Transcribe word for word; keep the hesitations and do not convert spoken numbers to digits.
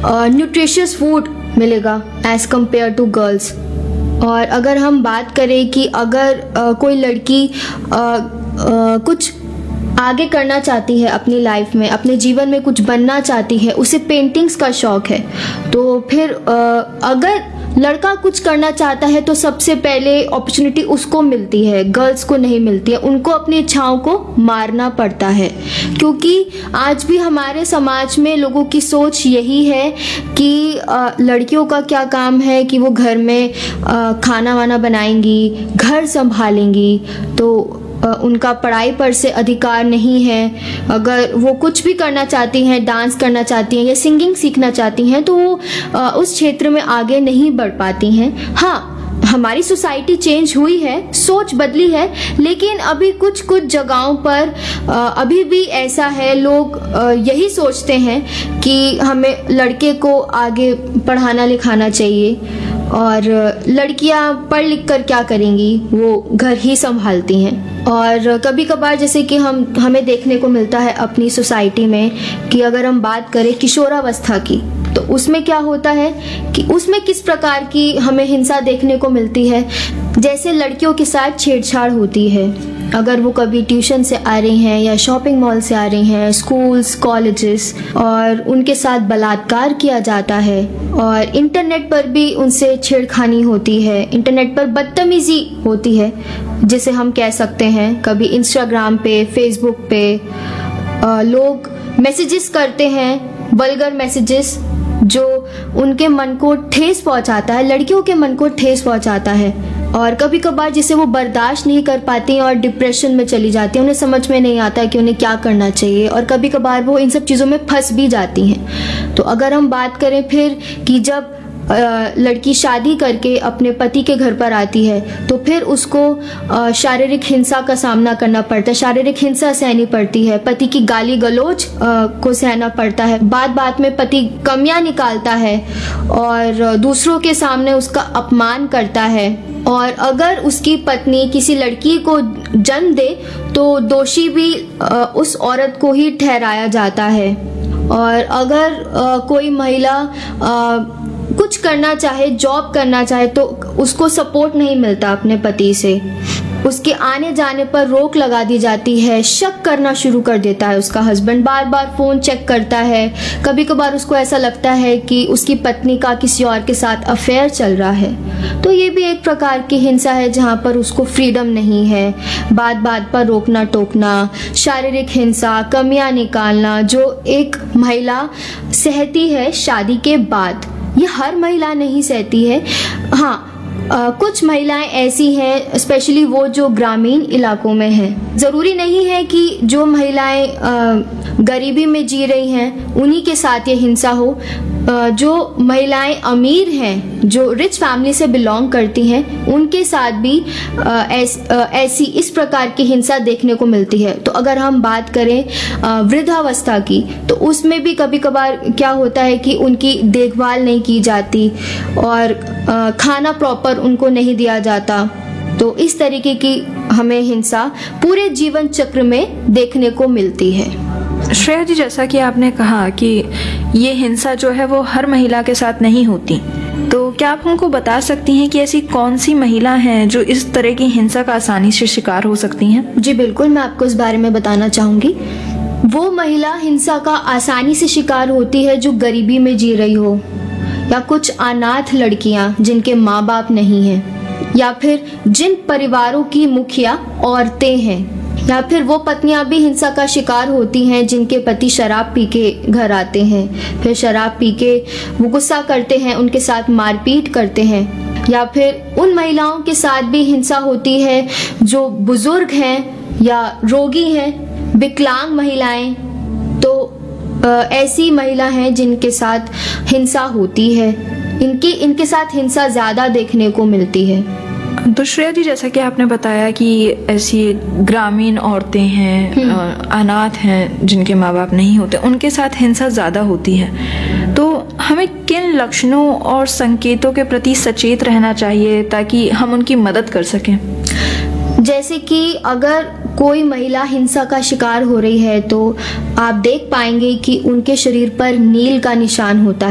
Nutritious food मिलेगा as compare to girls. और अगर हम बात करें कि अगर uh, कोई लड़की uh, uh, कुछ आगे करना चाहती है अपनी लाइफ में, अपने जीवन में कुछ बनना चाहती है, उसे पेंटिंग्स का शौक है, तो फिर uh, अगर लड़का कुछ करना चाहता है तो सबसे पहले अपॉर्चुनिटी उसको मिलती है, गर्ल्स को नहीं मिलती है। उनको अपनी इच्छाओं को मारना पड़ता है, क्योंकि आज भी हमारे समाज में लोगों की सोच यही है कि आ, लड़कियों का क्या काम है कि वो घर में आ, खाना वाना बनाएंगी, घर संभालेंगी, तो उनका पढ़ाई पर से अधिकार नहीं है। अगर वो कुछ भी करना चाहती हैं, डांस करना चाहती हैं या सिंगिंग सीखना चाहती हैं, तो वो उस क्षेत्र में आगे नहीं बढ़ पाती हैं। हाँ, हमारी सोसाइटी चेंज हुई है, सोच बदली है, लेकिन अभी कुछ कुछ जगहों पर अभी भी ऐसा है, लोग यही सोचते हैं कि हमें लड़के को आगे पढ़ाना लिखाना चाहिए और लड़कियां पढ़ लिख कर क्या करेंगी, वो घर ही संभालती हैं। और कभी कभार जैसे कि हम हमें देखने को मिलता है अपनी सोसाइटी में कि अगर हम बात करें किशोरावस्था की, तो उसमें क्या होता है कि उसमें किस प्रकार की हमें हिंसा देखने को मिलती है। जैसे लड़कियों के साथ छेड़छाड़ होती है, अगर वो कभी ट्यूशन से आ रही हैं या शॉपिंग मॉल से आ रही हैं, स्कूल्स, कॉलेजेस, और उनके साथ बलात्कार किया जाता है। और इंटरनेट पर भी उनसे छेड़खानी होती है, इंटरनेट पर बदतमीजी होती है, जिसे हम कह सकते हैं। कभी इंस्टाग्राम पे, फेसबुक पे आ, लोग मैसेजेस करते हैं, वल्गर मैसेजेस, जो उनके मन को ठेस पहुंचाता है, लड़कियों के मन को ठेस पहुंचाता है। और कभी कभार जिसे वो बर्दाश्त नहीं कर पाती और डिप्रेशन में चली जाती हैं, उन्हें समझ में नहीं आता कि उन्हें क्या करना चाहिए, और कभी कभार वो इन सब चीज़ों में फंस भी जाती हैं। तो अगर हम बात करें फिर कि जब लड़की शादी करके अपने पति के घर पर आती है, तो फिर उसको शारीरिक हिंसा का सामना करना पड़ता है, शारीरिक हिंसा सहनी पड़ती है, पति की गाली गलौज को सहना पड़ता है, बात बात में पति कमियां निकालता है और दूसरों के सामने उसका अपमान करता है। और अगर उसकी पत्नी किसी लड़की को जन्म दे तो दोषी भी उस औरत को ही ठहराया जाता है। और अगर कोई महिला कुछ करना चाहे, जॉब करना चाहे, तो उसको सपोर्ट नहीं मिलता अपने पति से, उसके आने जाने पर रोक लगा दी जाती है, शक करना शुरू कर देता है उसका हस्बैंड, बार बार फोन चेक करता है, कभी कभार उसको ऐसा लगता है कि उसकी पत्नी का किसी और के साथ अफेयर चल रहा है। तो ये भी एक प्रकार की हिंसा है जहाँ पर उसको फ्रीडम नहीं है, बात बात पर रोकना टोकना, शारीरिक हिंसा, कमियां निकालना, जो एक महिला सहती है शादी के बाद, ये हर महिला नहीं सहती है। हाँ, Uh, कुछ महिलाएं ऐसी हैं, स्पेशली वो जो ग्रामीण इलाकों में हैं। ज़रूरी नहीं है कि जो महिलाएं uh, गरीबी में जी रही हैं उन्हीं के साथ ये हिंसा हो। uh, जो महिलाएं अमीर हैं, जो रिच फैमिली से बिलोंग करती हैं, उनके साथ भी uh, ऐस, uh, ऐसी इस प्रकार की हिंसा देखने को मिलती है। तो अगर हम बात करें uh, वृद्धावस्था की, तो उसमें भी कभी कभार क्या होता है कि उनकी देखभाल नहीं की जाती और uh, खाना प्रॉपर उनको नहीं दिया जाता। तो इस तरीके की हमें हिंसा पूरे जीवन चक्र में देखने को मिलती है। श्रेया जी, जैसा कि आपने कहा कि ये हिंसा जो है वो हर महिला के साथ नहीं होती, तो क्या आप हमको बता सकती हैं कि ऐसी कौन सी महिला हैं जो इस तरह की हिंसा का आसानी से शिकार हो सकती हैं? जी बिल्कुल, मैं आपको इस बारे में बताना चाहूँगी। वो महिला हिंसा का आसानी से शिकार होती है जो गरीबी में जी रही हो, या कुछ अनाथ लड़कियां जिनके माँ बाप नहीं हैं, या फिर जिन परिवारों की मुखिया औरतें हैं, या फिर वो पत्नियां भी हिंसा का शिकार होती हैं जिनके पति शराब पी के घर आते हैं, फिर शराब पी के वो गुस्सा करते हैं, उनके साथ मारपीट करते हैं। या फिर उन महिलाओं के साथ भी हिंसा होती है जो बुजुर्ग हैं या रोगी हैं, विकलांग महिलाएं। तो ऐसी महिला हैं जिनके साथ हिंसा होती है, इनकी इनके साथ हिंसा ज़्यादा देखने को मिलती है। तो श्रेया जी, जैसा कि आपने बताया कि ऐसी ग्रामीण औरतें हैं, अनाथ हैं, जिनके माँ बाप नहीं होते, उनके साथ हिंसा ज़्यादा होती है, तो हमें किन लक्षणों और संकेतों के प्रति सचेत रहना चाहिए ताकि हम उनकी मदद कर सकें? जैसे कि अगर कोई महिला हिंसा का शिकार हो रही है तो आप देख पाएंगे कि उनके शरीर पर नील का निशान होता है।